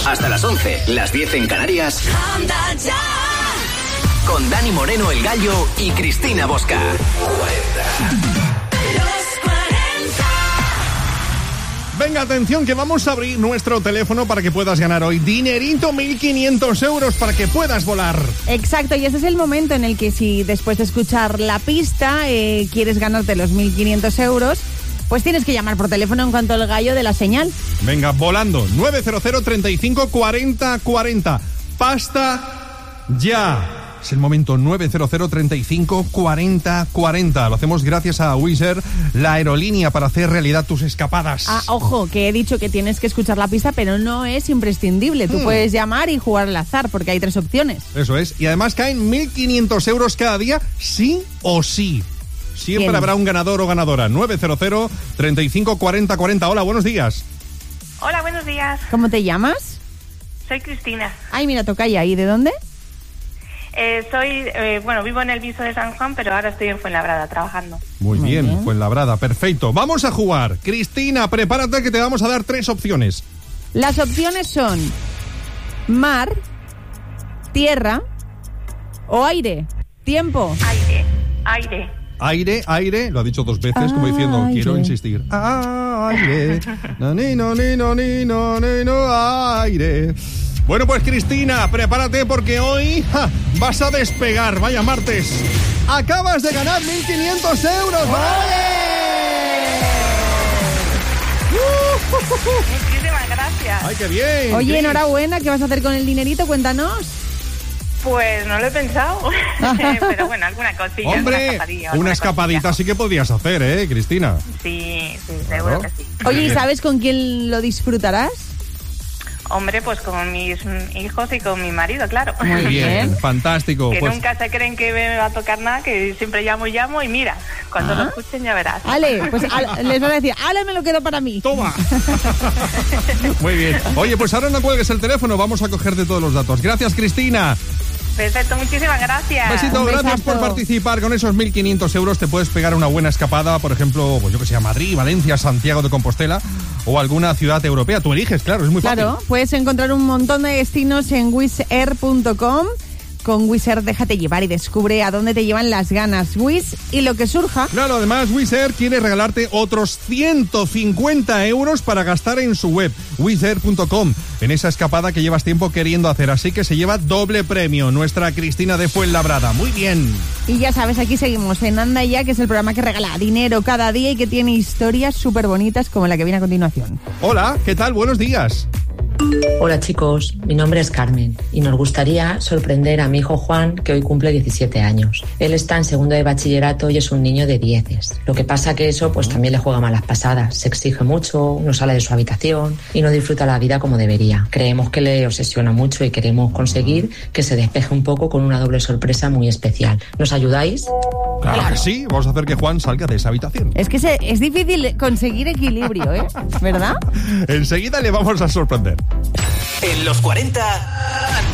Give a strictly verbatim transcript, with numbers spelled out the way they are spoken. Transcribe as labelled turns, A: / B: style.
A: Hasta las once, las diez en Canarias. Con Dani Moreno, el Gallo, y Cristina Bosca.
B: Venga, atención, que vamos a abrir nuestro teléfono para que puedas ganar hoy dinerito, mil quinientos euros, para que puedas volar.
C: Exacto, y ese es el momento en el que si después de escuchar la pista eh, quieres ganarte los mil quinientos euros, pues tienes que llamar por teléfono en cuanto el gallo de la señal.
B: Venga, volando, nueve cero cero, treinta y cinco, cuarenta, cuarenta. Pasta ya. Es el momento, nueve cero cero, treinta y cinco, cuarenta, cuarenta. Lo hacemos gracias a Wizz Air, la aerolínea para hacer realidad tus escapadas.
C: Ah, ojo, que he dicho que tienes que escuchar la pista, pero no es imprescindible. Tú hmm. puedes llamar y jugar al azar, porque hay tres opciones.
B: Eso es, y además caen mil quinientos euros cada día, sí o sí. Siempre Bien. habrá un ganador o ganadora. nueve cero cero, treinta y cinco, cuarenta, cuarenta. Hola, buenos días.
D: Hola, buenos días.
C: ¿Cómo te llamas?
D: Soy Cristina.
C: Ay, mira, tocaya. ¿Y de dónde?
D: Eh, soy, eh, bueno, vivo en el Viso de San Juan, pero ahora estoy en Fuenlabrada trabajando.
B: Muy, Muy bien, bien, Fuenlabrada, perfecto. Vamos a jugar. Cristina, prepárate que te vamos a dar tres opciones.
C: Las opciones son mar, tierra o aire. Tiempo.
D: Aire, aire.
B: Aire, aire, lo ha dicho dos veces, como diciendo, aire. Quiero insistir. Aire, no, ni, no, ni, no, ni, no, ni, no, aire. Bueno, pues Cristina, prepárate porque hoy ja, vas a despegar. Vaya martes. Acabas de ganar mil quinientos euros. ¡Vale!
D: Muchísimas gracias.
B: ¡Ay, qué bien!
C: Oye,
B: Cris.
C: enhorabuena. ¿Qué vas a hacer con el dinerito? Cuéntanos.
D: Pues no lo he pensado. Pero bueno, alguna cosilla.
B: Hombre,
D: una, escapadilla,
B: una escapadita cosilla. Sí que podrías hacer, ¿eh, Cristina?
D: Sí, sí, seguro que sí.
C: Oye, ¿y sabes con quién lo disfrutarás?
D: Hombre, pues con mis hijos y con mi marido, claro.
B: Muy bien, fantástico.
D: Que
B: pues...
D: nunca se creen que me va a tocar nada, que siempre llamo y llamo y mira, cuando ¿Ah? lo escuchen ya verás.
C: Ale, pues al, les van a decir, Ale, me lo quedo para mí.
B: Toma. Muy bien. Oye, pues ahora no cuelgues el teléfono, vamos a cogerte todos los datos. Gracias, Cristina.
D: Perfecto, muchísimas gracias.
B: Besito, gracias por participar. Con esos mil quinientos euros te puedes pegar una buena escapada, por ejemplo, pues yo que sé, a Madrid, Valencia, Santiago de Compostela o alguna ciudad europea. Tú eliges, claro, es muy fácil.
C: Claro, puedes encontrar un montón de destinos en wizz air punto com. Con Wizz Air déjate llevar y descubre a dónde te llevan las ganas. Wizz y lo que surja.
B: Claro, además Wizz Air quiere regalarte otros ciento cincuenta euros para gastar en su web, wizz air punto com, en esa escapada que llevas tiempo queriendo hacer. Así que se lleva doble premio nuestra Cristina de Fuenlabrada. Muy bien.
C: Y ya sabes, aquí seguimos en Anda Ya, que es el programa que regala dinero cada día y que tiene historias súper bonitas como la que viene a continuación.
B: Hola, ¿qué tal? Buenos días.
E: Hola chicos, mi nombre es Carmen y nos gustaría sorprender a mi hijo Juan, que hoy cumple diecisiete años. Él está en segundo de bachillerato y es un niño de dieces. Lo que pasa que eso pues también le juega malas pasadas. Se exige mucho, no sale de su habitación y no disfruta la vida como debería. Creemos que le obsesiona mucho y queremos conseguir que se despeje un poco con una doble sorpresa muy especial. ¿Nos ayudáis?
B: Claro, claro que sí, vamos a hacer que Juan salga de esa habitación.
C: Es que se, es difícil conseguir equilibrio, ¿eh? ¿Verdad?
B: Enseguida le vamos a sorprender.
A: En los cuarenta,